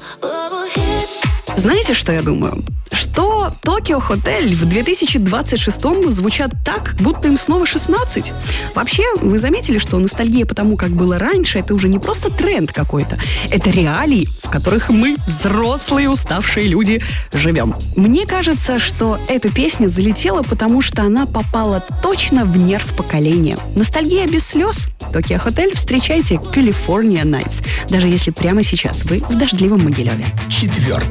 Знаете, что я думаю? Что Токио Хотель в 2026-м звучат так, будто им снова 16. Вообще, вы заметили, что ностальгия по тому, как было раньше, это уже не просто тренд какой-то. Это реалии, в которых мы, взрослые уставшие люди, живем. Мне кажется, что эта песня залетела, потому что она попала точно в нерв поколения. Ностальгия без слез. Токио Хотель, встречайте California Nights. Даже если прямо сейчас вы в дождливом Могилеве. 4